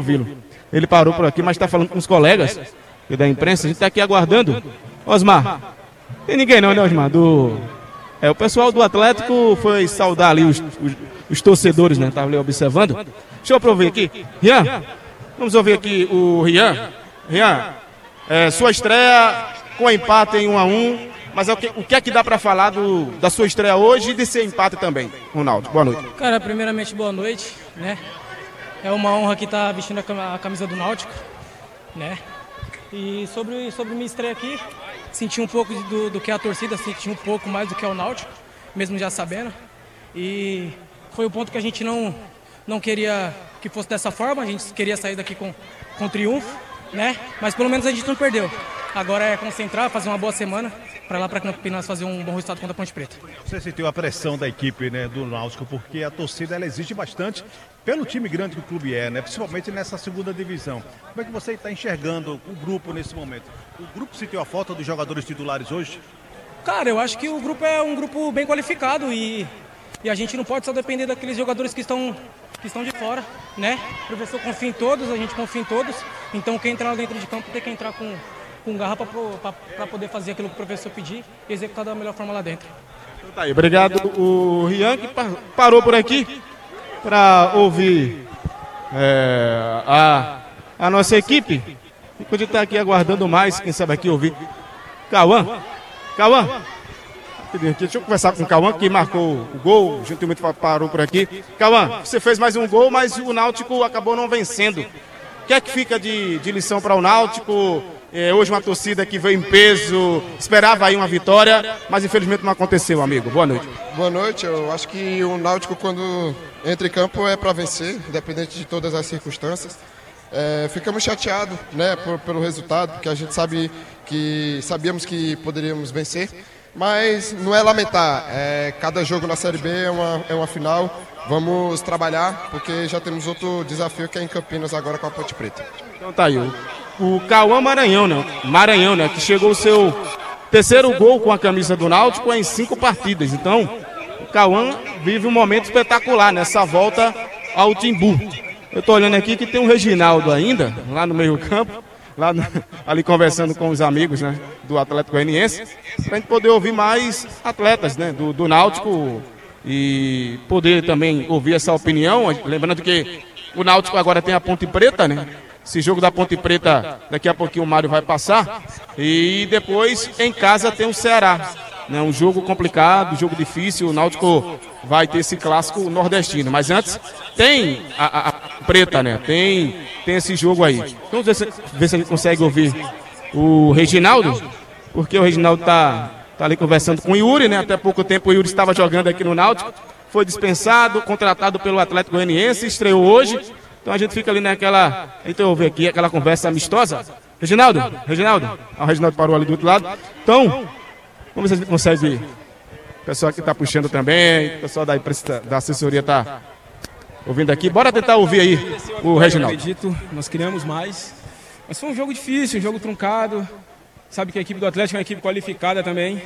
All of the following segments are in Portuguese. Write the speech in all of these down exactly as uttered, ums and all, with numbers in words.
ouvi-lo. Ele parou por aqui, mas está falando com os colegas da imprensa. A gente está aqui aguardando. Osmar, tem ninguém não, né, Osmar? Do... É, o pessoal do Atlético foi saudar ali os, os, os torcedores, né? Estava ali observando. Deixa eu ouvir aqui. Rian, vamos ouvir aqui o Rian. Rian, é, sua estreia com empate em um a um. Mas é o, que, o que é que dá para falar do, da sua estreia hoje e desse empate também, Ronaldo? Boa noite. Cara, primeiramente, boa noite, né? É uma honra aqui estar vestindo a camisa do Náutico, né? E sobre, sobre minha estreia aqui, senti um pouco do, do que é a torcida, senti um pouco mais do que é o Náutico, mesmo já sabendo. E foi o ponto que a gente não, não queria que fosse dessa forma, a gente queria sair daqui com, com triunfo, né? Mas pelo menos a gente não perdeu. Agora é concentrar, fazer uma boa semana, para lá para Campinas fazer um bom resultado contra a Ponte Preta. Você sentiu a pressão da equipe, né, do Náutico, porque a torcida ela exige bastante pelo time grande que o clube é, né, principalmente nessa segunda divisão. Como é que você está enxergando o grupo nesse momento? O grupo sentiu a falta dos jogadores titulares hoje? Cara, eu acho que o grupo é um grupo bem qualificado e, e a gente não pode só depender daqueles jogadores que estão, que estão de fora, né? O professor confia em todos, a gente confia em todos, então quem entrar dentro de campo tem que entrar com... com garra para poder fazer aquilo que o professor pedir e executar da melhor forma lá dentro. Então tá aí, obrigado o Rian, que parou por aqui para ouvir é, a, a nossa equipe. Enquanto está aqui aguardando mais, quem sabe aqui ouvir Cauã. Cauã, deixa eu conversar com o Cauã, que marcou o gol, gentilmente parou por aqui. Cauã, você fez mais um gol, mas o Náutico acabou não vencendo. O que é que fica de, de lição para o Náutico? É, hoje uma torcida que veio em peso, esperava aí uma vitória, mas infelizmente não aconteceu, amigo. Boa noite. Boa noite, eu acho que o Náutico quando entra em campo é para vencer, independente de todas as circunstâncias. É, ficamos chateados, né, por, pelo resultado, porque a gente sabe que sabíamos que poderíamos vencer, mas não é lamentar, é, cada jogo na Série B é uma, é uma final, vamos trabalhar, porque já temos outro desafio que é em Campinas agora com a Ponte Preta. Então tá aí, o, o Cauã Maranhão, né? Maranhão, né? Que chegou o seu terceiro gol com a camisa do Náutico em cinco partidas. Então, o Cauã vive um momento espetacular nessa volta ao Timbu. Eu tô olhando aqui que tem o Reginaldo ainda, lá no meio campo, lá no, ali conversando com os amigos, né? Do Atlético Goianiense, pra gente poder ouvir mais atletas, né? Do, do Náutico e poder também ouvir essa opinião. Lembrando que o Náutico agora tem a Ponte Preta, né? Esse jogo da Ponte Preta, daqui a pouquinho o Mário vai passar. E depois, em casa, tem o Ceará. Né? Um jogo complicado, um jogo difícil. O Náutico vai ter esse clássico nordestino. Mas antes, tem a, a, a Preta, né? Tem, tem esse jogo aí. Vamos ver se, ver se a gente consegue ouvir o Reginaldo. Porque o Reginaldo tá, tá ali conversando com o Yuri, né? Até pouco tempo o Yuri estava jogando aqui no Náutico. Foi dispensado, contratado pelo Atlético Goianiense, estreou hoje. Então a gente fica ali naquela, então eu ver aqui aquela conversa amistosa. Reginaldo, Reginaldo, ah, o Reginaldo parou ali do outro lado. Então, vamos ver se a gente consegue, o pessoal aqui está puxando também, o pessoal da, da assessoria está ouvindo aqui. Bora tentar ouvir aí o Reginaldo. Eu acredito, nós queremos mais, mas foi um jogo difícil, um jogo truncado. Sabe que a equipe do Atlético é uma equipe qualificada também.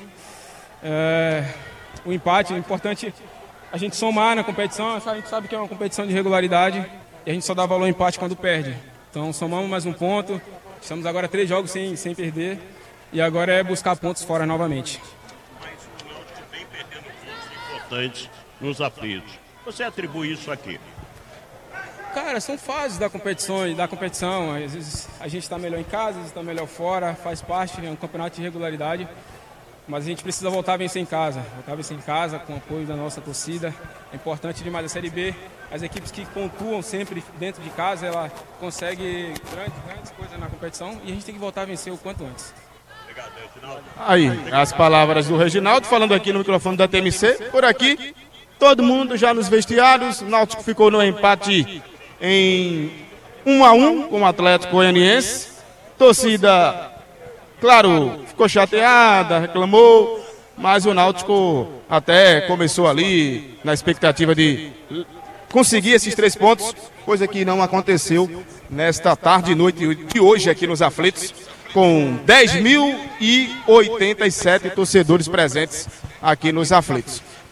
É, o empate é importante a gente somar na competição, a gente sabe que é uma competição de regularidade. E a gente só dá valor ao empate quando perde. Então somamos mais um ponto. Estamos agora três jogos sem, sem perder. E agora é buscar pontos fora novamente. Mas o Náutico vem perdendo pontos importantes nos aflitos. Você atribui isso aqui? Cara, são fases da competição. Da competição. Às vezes a gente está melhor em casa, às vezes está melhor fora. Faz parte, é um campeonato de regularidade. Mas a gente precisa voltar a vencer em casa. Voltar a vencer em casa com o apoio da nossa torcida. É importante demais a Série B. As equipes que pontuam sempre dentro de casa, ela consegue grandes, grandes coisas na competição e a gente tem que voltar a vencer o quanto antes. Obrigado, Reginaldo. Aí, as palavras do Reginaldo, falando aqui no microfone da T M C. Por aqui, todo mundo já nos vestiários. O Náutico ficou no empate em um a um com o Atlético Goianiense. Torcida, claro, ficou chateada, reclamou, mas o Náutico até começou ali na expectativa de conseguir esses três pontos, coisa que não aconteceu nesta tarde e noite de hoje aqui nos Aflitos, com dez mil e oitenta e sete torcedores presentes aqui nos Aflitos.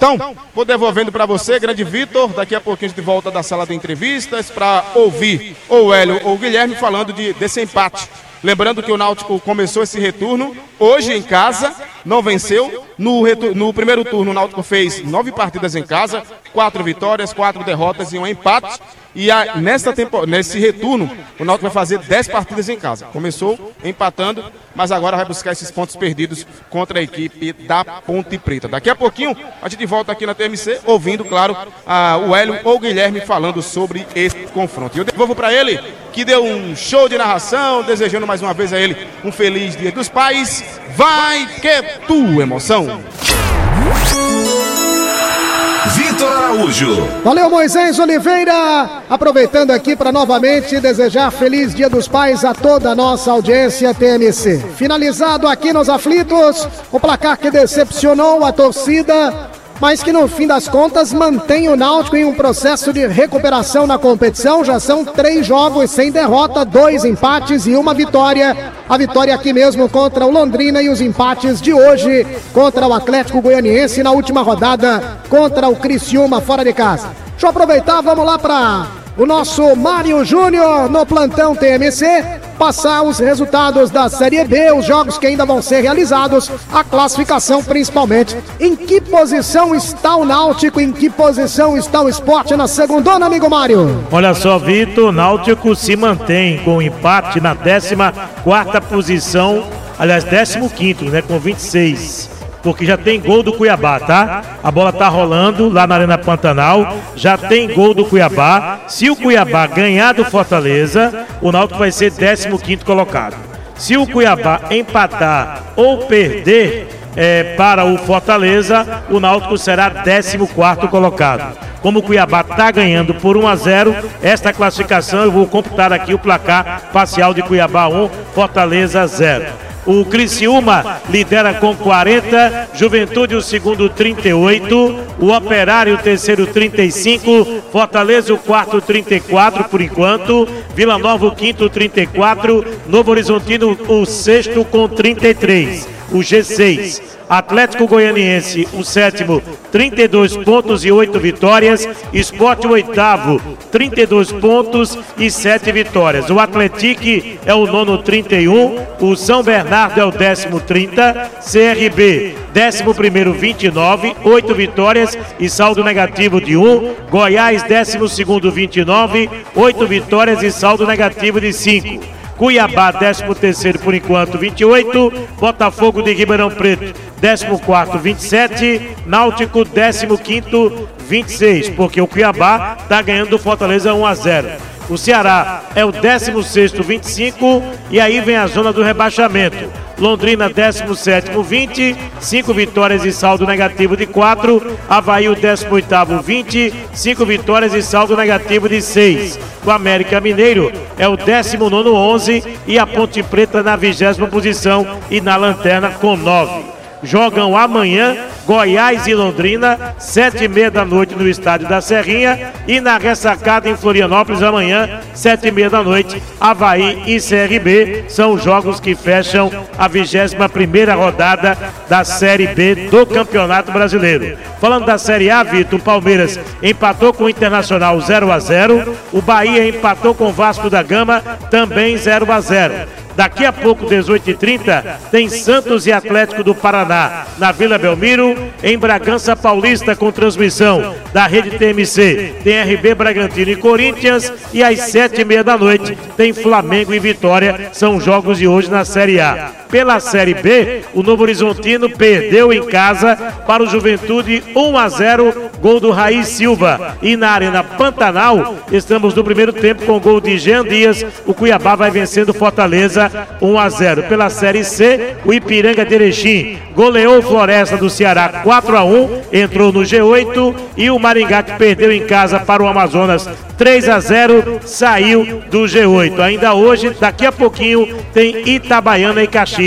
Então, vou devolvendo para você, grande Vitor. Daqui a pouquinho a gente volta da sala de entrevistas para ouvir ou o Hélio ou o Guilherme falando de, desse empate. Lembrando que o Náutico começou esse retorno hoje em casa, não venceu. No, retu- no primeiro turno o Náutico fez nove partidas em casa, quatro vitórias, quatro derrotas e um empate. E a, nesta tempo, nesse retorno, o Náutico vai fazer dez partidas em casa. Começou empatando, mas agora vai buscar esses pontos perdidos contra a equipe da Ponte Preta. Daqui a pouquinho, a gente volta aqui na T M C, ouvindo, claro, a, o Hélio ou o Guilherme falando sobre esse confronto. E eu devolvo para ele, que deu um show de narração, desejando mais uma vez a ele um feliz Dia dos Pais. Vai que tu, emoção! Vitor Araújo. Valeu, Moisés Oliveira. Aproveitando aqui para novamente desejar feliz Dia dos Pais a toda a nossa audiência T M C. Finalizado aqui nos aflitos, o placar que decepcionou a torcida, mas que no fim das contas mantém o Náutico em um processo de recuperação na competição. Já são três jogos sem derrota, dois empates e uma vitória. A vitória aqui mesmo contra o Londrina e os empates de hoje contra o Atlético Goianiense na última rodada contra o Criciúma fora de casa. Deixa eu aproveitar, vamos lá para o nosso Mário Júnior no plantão T M C, passar os resultados da Série B, os jogos que ainda vão ser realizados, a classificação principalmente. Em que posição está o Náutico, em que posição está o Sport na segundona, amigo Mário? Olha só, Vitor, o Náutico se mantém com empate na décima quarta posição, aliás, décimo quinto, né, com vinte e seis. Porque já tem gol do Cuiabá, tá? A bola tá rolando lá na Arena Pantanal, já tem gol do Cuiabá. Se o Cuiabá ganhar do Fortaleza, o Náutico vai ser décimo quinto colocado. Se o Cuiabá empatar ou perder é, para o Fortaleza, o Náutico será décimo quarto colocado. Como o Cuiabá está ganhando por um a zero, esta classificação eu vou computar aqui o placar parcial de Cuiabá um, Fortaleza zero. O Criciúma lidera com quarenta, Juventude o segundo trinta e oito, o Operário o terceiro trinta e cinco, Fortaleza o quarto trinta e quatro por enquanto, Vila Nova o quinto trinta e quatro, Novo Horizontino o sexto com trinta e três, o G seis. Atlético Goianiense, o sétimo, trinta e dois pontos e oito vitórias. Sport, o oitavo, trinta e dois pontos e sete vitórias. O Atlético é o nono, trinta e um. O São Bernardo é o décimo, trinta. C R B, décimo primeiro, vinte e nove, oito vitórias e saldo negativo de um. Goiás, décimo segundo, vinte e nove, oito vitórias e saldo negativo de cinco. Cuiabá, décimo terceiro por enquanto, vinte e oito. Botafogo de Ribeirão Preto, décimo quarto, vinte e sete. Náutico, décimo quinto, vinte e seis. Porque o Cuiabá está ganhando do Fortaleza um a zero. O Ceará é o décimo sexto, vinte e cinco. E aí vem a zona do rebaixamento. Londrina, décimo sétimo, vinte. cinco vitórias e saldo negativo de quatro. Avaí, o décimo oitavo, vinte. cinco vitórias e saldo negativo de seis. O América Mineiro é o décimo nono, onze. E a Ponte Preta na vigésima posição e na lanterna com nove. Jogam amanhã Goiás e Londrina, sete e meia da noite no estádio da Serrinha. E na ressacada em Florianópolis amanhã, sete e meia da noite, Avaí e C R B. São jogos que fecham a vigésima primeira rodada da Série B do Campeonato Brasileiro. Falando da Série A, Vitor, o Palmeiras empatou com o Internacional zero a zero. O Bahia empatou com o Vasco da Gama, também zero a zero. Daqui a pouco, dezoito e trinta, tem Santos e Atlético do Paraná na Vila Belmiro. Em Bragança Paulista, com transmissão da Rede T M C, tem R B Bragantino e Corinthians. E às sete e meia da noite tem Flamengo e Vitória. São jogos de hoje na Série A. Pela Série B, o Novo Horizontino perdeu em casa para o Juventude um a zero, gol do Raí Silva. E na Arena Pantanal, estamos no primeiro tempo com gol de Jean Dias. O Cuiabá vai vencendo Fortaleza um a zero. Pela Série C, o Ipiranga de Erechim goleou o Floresta do Ceará quatro a um, entrou no G oito. E o Maringá, que perdeu em casa para o Amazonas três a zero, saiu do G oito. Ainda hoje, daqui a pouquinho, tem Itabaiana e Caxias,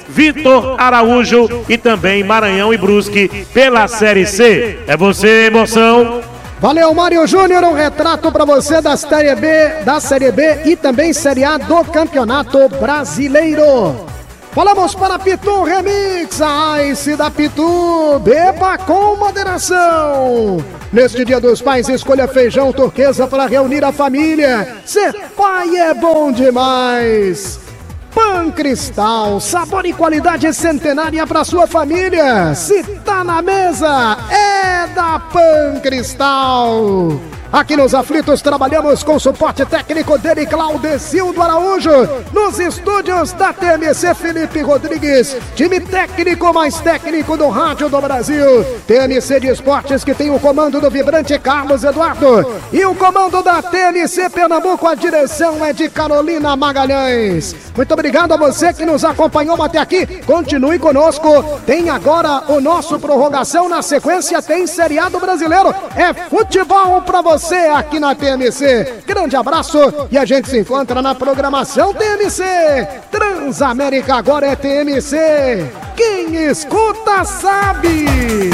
Vitor Araújo e também Maranhão e Brusque pela Série C. É você, emoção. Valeu, Mário Júnior, um retrato para você da Série B, da Série B e também Série A do Campeonato Brasileiro. Falamos para Pitu Remix, a Ice da Pitu, beba com moderação. Neste Dia dos Pais, escolha feijão turquesa para reunir a família. Ser pai é bom demais. Pan Cristal, sabor e qualidade centenária para sua família. Se tá na mesa, é da Pan Cristal. Aqui nos Aflitos trabalhamos com suporte técnico dele, Claudecildo Araújo. Nos estúdios da T M C, Felipe Rodrigues. Time técnico mais técnico do rádio do Brasil. T M C de Esportes, que tem o comando do vibrante Carlos Eduardo. E o comando da T M C Pernambuco, a direção é de Carolina Magalhães. Muito obrigado a você que nos acompanhou até aqui. Continue conosco. Tem agora o nosso prorrogação. Na sequência tem seriado brasileiro. É futebol pra você aqui na T M C. Grande abraço e a gente se encontra na programação T M C. Transamérica agora é T M C. Quem escuta sabe.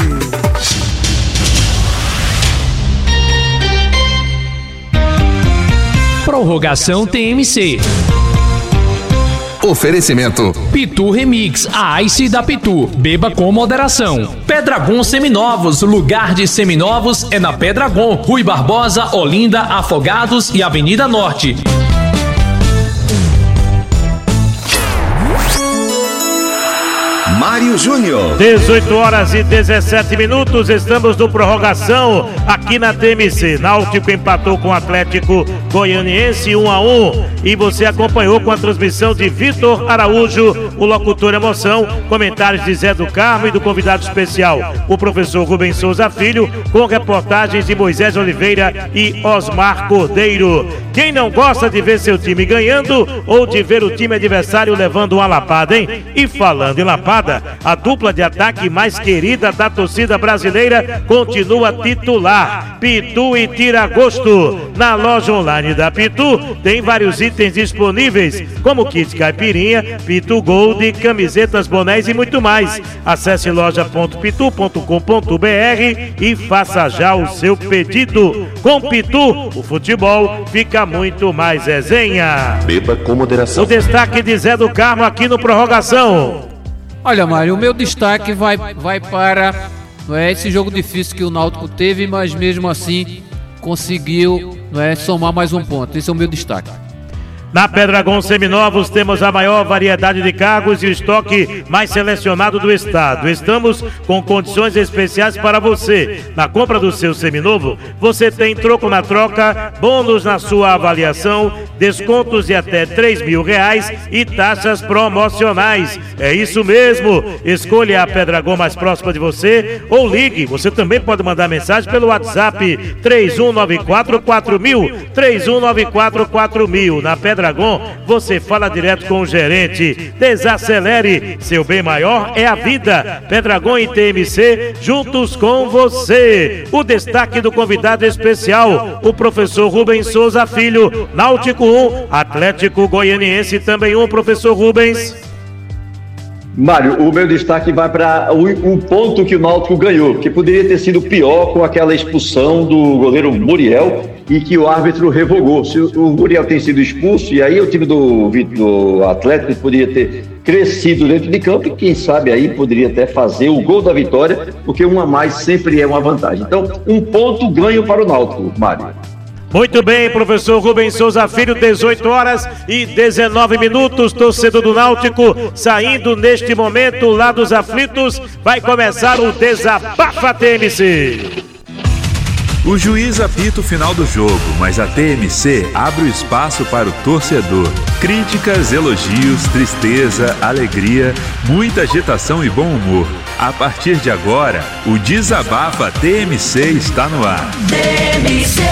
Prorrogação T M C. Oferecimento Pitu Remix, a Ice da Pitu. Beba com moderação. Pedragon Seminovos, lugar de seminovos é na Pedragon. Rui Barbosa, Olinda, Afogados e Avenida Norte. Mário Júnior. dezoito horas e dezessete minutos, estamos no prorrogação aqui na T M C. Náutico empatou com o Atlético Goianiense um a um e você acompanhou com a transmissão de Vitor Araújo, o locutor Emoção, comentários de Zé do Carmo e do convidado especial, o professor Rubens Souza Filho, com reportagens de Moisés Oliveira e Osmar Cordeiro. Quem não gosta de ver seu time ganhando ou de ver o time adversário levando uma lapada, hein? E falando em lapada, a dupla de ataque mais querida da torcida brasileira continua titular. Pitu e Tiragosto. Na loja online da Pitu tem vários itens disponíveis, como kit caipirinha, Pitu Gold, camisetas, bonés e muito mais. Acesse loja ponto pitu ponto com ponto br e faça já o seu pedido. Com Pitu, o futebol fica muito mais resenha. Beba com moderação. O destaque de Zé do Carmo aqui no Prorrogação. Olha, Mário, o meu destaque vai, vai para não é, esse jogo difícil que o Náutico teve, mas mesmo assim conseguiu não é, somar mais um ponto. Esse é o meu destaque. Na Pedragon Seminovos temos a maior variedade de cargos e o estoque mais selecionado do estado. Estamos com condições especiais para você. Na compra do seu seminovo, você tem troco na troca, bônus na sua avaliação, descontos de até três mil reais e taxas promocionais. É isso mesmo. Escolha a Pedragon mais próxima de você ou ligue. Você também pode mandar mensagem pelo WhatsApp três um nove quatro quatro mil, três um nove quatro quatro mil. Na Pedragon Dragon, você fala direto com o gerente. Desacelere, seu bem maior é a vida. Pedragon e T M C juntos com você. O destaque do convidado especial, o professor Rubens Souza Filho. Náutico um, Atlético Goianiense também um, professor Rubens. Mário, o meu destaque vai para o, o ponto que o Náutico ganhou, que poderia ter sido pior com aquela expulsão do goleiro Muriel e que o árbitro revogou. Se o, o Muriel tem sido expulso, e aí o time do, do Atlético poderia ter crescido dentro de campo e quem sabe aí poderia até fazer o gol da vitória, porque um a mais sempre é uma vantagem. Então, um ponto ganho para o Náutico, Mário. Muito bem, professor Rubens Souza Filho, dezoito horas e dezenove minutos, torcedor do Náutico, saindo neste momento lá dos aflitos, vai começar o Desabafa T M C. O juiz apita o final do jogo, mas a T M C abre o espaço para o torcedor. Críticas, elogios, tristeza, alegria, muita agitação e bom humor. A partir de agora, o Desabafa T M C está no ar. T M C.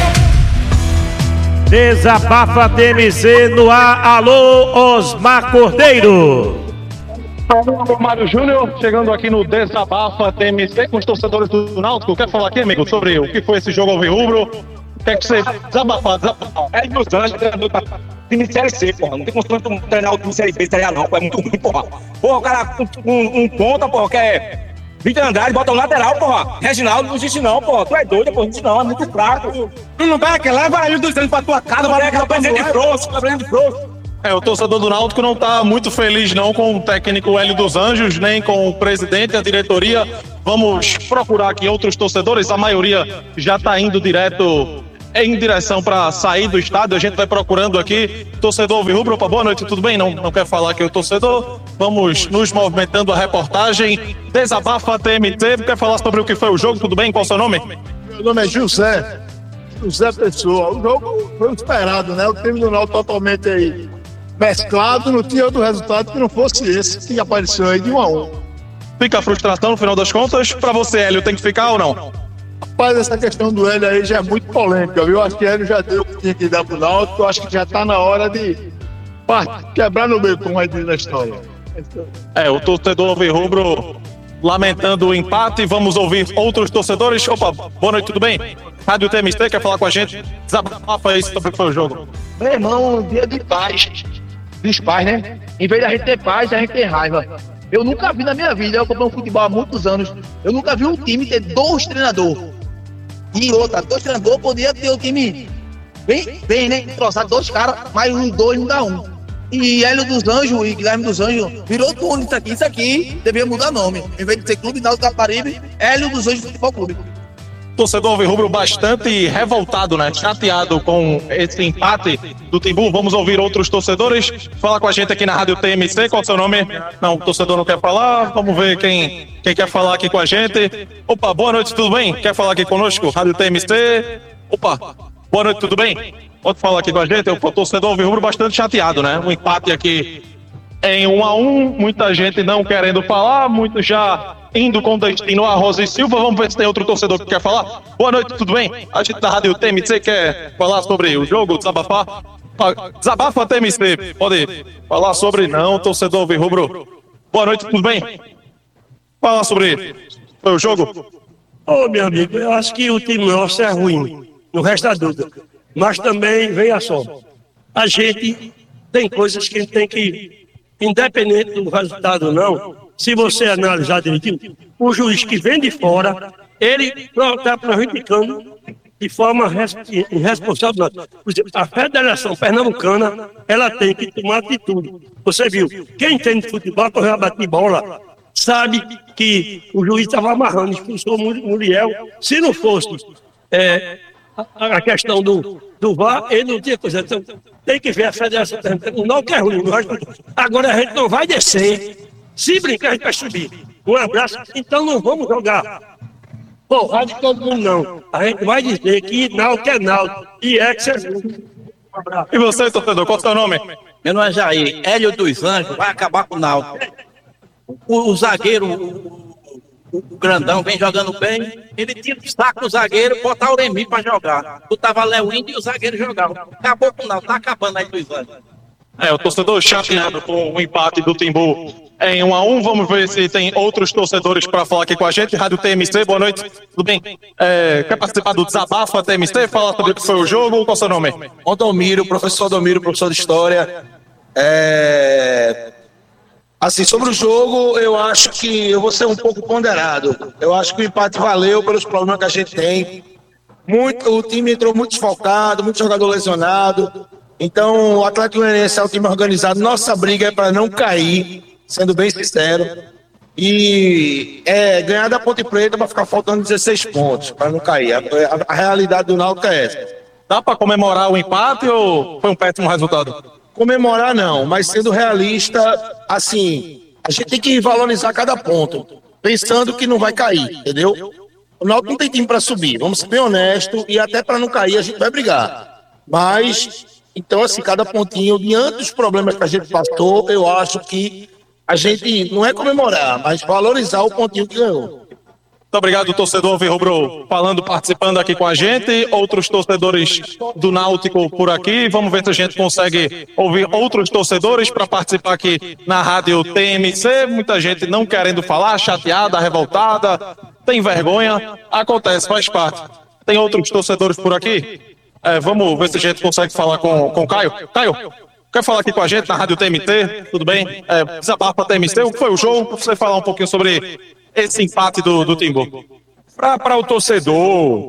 Desabafa T M C no ar. Alô, Osmar Cordeiro. Alô, Mário Júnior, chegando aqui no Desabafa T M C com os torcedores do Náutico. Quer falar aqui, amigo, sobre o que foi esse jogo alvirrubro? Quer que você desabafar, desabafar? É de Los Angeles, treinador da time de Série C, porra. Não tem condições de treinar o time de Série B, Série A não, é muito ruim, porra. Porra, o cara um, um, um ponta, porra, que é Vitor Andrade, bota um lateral, porra. Reginaldo, não existe não, porra. Tu é doido, porra, não existe não, é muito fraco. Tu não vai aqui, leva aí dos anos pra tua casa, vai aquela prendendo de frouxo, tá prendendo de frouxo. É, o torcedor do Náutico não está muito feliz não com o técnico Hélio dos Anjos, nem com o presidente, a diretoria. Vamos procurar aqui outros torcedores, a maioria já está indo direto em direção para sair do estádio. A gente vai procurando aqui. Torcedor Alvirrubro, opa, boa noite, tudo bem? Não, não quer falar aqui o torcedor. Vamos nos movimentando a reportagem. Desabafa T M T, quer falar sobre o que foi o jogo, tudo bem? Qual é o seu nome? Meu nome é José, José Pessoa. O jogo foi esperado, né? O time do Náutico totalmente aí mesclado, não tinha outro resultado que não fosse esse que apareceu aí de um a um. Fica a frustração no final das contas. Pra você, Hélio, tem que ficar ou não? Rapaz, essa questão do Hélio aí já é muito polêmica, viu? Acho que Hélio já deu o que tinha que dar pro Náutico. Acho que já tá na hora de pá, quebrar no meio, como vai dizer na história. É, o torcedor alvirrubro lamentando o empate. Vamos ouvir outros torcedores. Opa, boa noite, tudo bem? Rádio T M T quer falar com a gente? Desabafa aí sobre o que foi o jogo. Meu irmão, dia de paz. Dos pais, né? Em vez da gente ter paz, a gente tem raiva. Eu nunca vi na minha vida, eu comprei um futebol há muitos anos, eu nunca vi um time ter dois treinadores. E outra, dois treinadores podia ter o time bem, bem, né? Trouxer dois caras, mas os dois não dá um. E Hélio dos Anjos e Guilherme dos Anjos virou tudo isso aqui. Isso aqui deveria mudar nome. Em vez de ser Clube Náutico Caparibe, Hélio dos Anjos Futebol Clube. Torcedor alvirrubro bastante revoltado, né? Chateado com esse empate do Timbu. Vamos ouvir outros torcedores. Fala com a gente aqui na Rádio T M C. Qual é o seu nome? Não, o torcedor não quer falar. Vamos ver quem, quem quer falar aqui com a gente. Opa, boa noite, tudo bem? Quer falar aqui conosco? Rádio T M C. Opa, boa noite, tudo bem? Pode falar aqui com a gente. O torcedor alvirrubro bastante chateado, né? Um empate aqui em um a um. Muita gente não querendo falar, muitos já indo com destino a Rosa e Silva. Vamos ver se tem outro torcedor que quer falar. Boa noite, tudo bem? A gente da Rádio T M C quer falar sobre o jogo, desabafar. Desabafa T M C. Pode falar sobre não, torcedor alvirrubro. Boa noite, tudo bem? Falar sobre o jogo. Ô, meu amigo, eu acho que o time nosso é ruim, no resto da dúvida. Mas também, veja só, a gente tem coisas que a gente tem que, independente do resultado ou não, se você analisar direitinho, o juiz que vem de fora, ele está prejudicando de forma irresponsável. Por exemplo, a Federação Pernambucana, ela tem que tomar atitude. Você viu, quem entende de futebol, correu a bater bola, sabe que o juiz estava amarrando, expulsou o Muriel. Se não fosse é, a, a questão do, do V A R, ele não tinha coisa. Então, tem que ver a Federação Pernambucana, não que é ruim. Agora a gente não vai descer. Se brincar, a gente vai subir. Um abraço. Então não vamos jogar porrada de todo mundo, não. A gente vai dizer que Náutico é Náutico e é que é um abraço. E você, torcedor, qual é o seu nome? Meu nome é Jair. Hélio dos Anjos vai acabar com o Náutico. O, o zagueiro, o, o, o grandão, vem jogando bem. Ele tira o saco do zagueiro, botar o Remi pra jogar. Botava Léo Índio e o zagueiro jogava. Acabou com o Náutico, tá acabando aí dos Anjos. É, o torcedor chateado com o empate do Timbu em um a um. Vamos ver se tem outros torcedores para falar aqui com a gente. Rádio T M C, boa noite, tudo bem? É, quer participar do Desabafa T M C? Falar sobre o que foi o jogo? Qual é o seu nome? Odomiro, professor Odomiro, professor de História. É... Assim, sobre o jogo, eu acho que eu vou ser um pouco ponderado. Eu acho que o empate valeu pelos problemas que a gente tem. Muito, o time entrou muito desfalcado, muito jogador lesionado. Então, o Atlético Goianiense é um time organizado. Nossa briga é para não cair, sendo bem sincero. E é ganhar da Ponte Preta para ficar faltando dezesseis pontos, para não cair. A, a, a realidade do Náutico é essa. Dá para comemorar o empate ou foi um péssimo resultado? Comemorar não, mas sendo realista, assim, a gente tem que valorizar cada ponto, pensando que não vai cair, entendeu? O Náutico não tem time para subir, vamos ser bem honestos, e até para não cair a gente vai brigar. Mas... Então, assim, cada pontinho, diante dos problemas que a gente passou, eu acho que a gente não é comemorar, mas valorizar o pontinho que ganhou. Muito obrigado, torcedor alvirrubro, falando, participando aqui com a gente. Outros torcedores do Náutico por aqui. Vamos ver se a gente consegue ouvir outros torcedores para participar aqui na Rádio T M C. Muita gente não querendo falar, chateada, revoltada, tem vergonha. Acontece, faz parte. Tem outros torcedores por aqui? É, vamos ver se a gente consegue falar com, com o Caio. Caio, quer falar aqui com a gente na Rádio T M T? Tudo bem? É, Desabafa T M C, o que foi o jogo? Para você falar um pouquinho sobre esse empate do, do Timbu. Para o torcedor,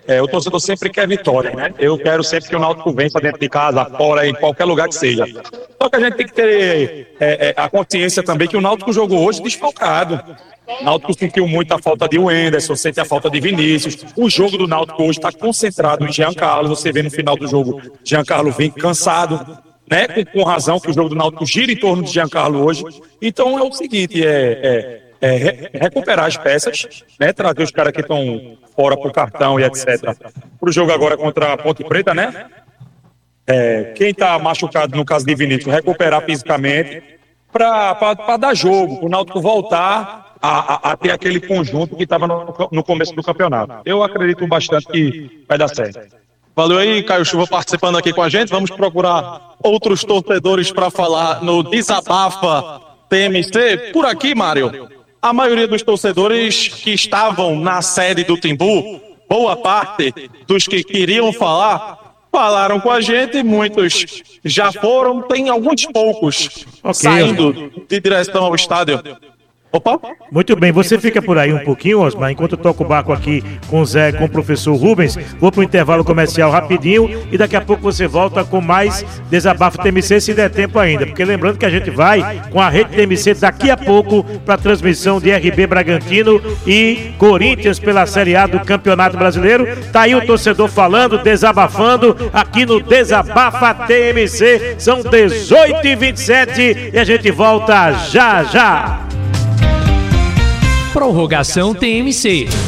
É, o torcedor sempre quer vitória, né? Eu quero sempre que o Náutico vença dentro de casa, fora, em qualquer lugar que seja. Só que a gente tem que ter é, é, a consciência também que o Náutico jogou hoje desfalcado. O Náutico sentiu muito a falta de Wenderson, sente a falta de Vinícius. O jogo do Náutico hoje está concentrado em Jean Carlos. Você vê no final do jogo, Jean Carlos vem cansado, né? Com, com razão que o jogo do Náutico gira em torno de Jean Carlos hoje. Então é o seguinte, é... é É, re- recuperar as peças, né, trazer os caras que estão fora pro cartão e etcétera pro jogo agora contra a Ponte Preta, né? É, quem tá machucado, no caso de Vinícius, recuperar fisicamente para dar jogo, o Náutico voltar a, a, a ter aquele conjunto que estava no, no começo do campeonato. Eu acredito bastante que vai dar certo. Valeu aí, Caio Chuva, participando aqui com a gente. Vamos procurar outros torcedores para falar no Desabafa T M C. Por aqui, Mário, a maioria dos torcedores que estavam na sede do Timbu, boa parte dos que queriam falar, falaram com a gente, muitos já foram, tem alguns poucos okay, saindo okay. de direção ao estádio. Opa. Muito bem, você fica por aí um pouquinho, Osmar, enquanto eu toco o barco aqui com o Zé, com o professor Rubens, vou para o intervalo comercial rapidinho e daqui a pouco você volta com mais Desabafo T M C, se der tempo ainda, porque lembrando que a gente vai com a rede T M C daqui a pouco para a transmissão de R B Bragantino e Corinthians pela Série A do Campeonato Brasileiro. Tá aí o torcedor falando, desabafando aqui no Desabafa T M C, são dezoito e vinte e sete e a gente volta já já. Prorrogação T M C.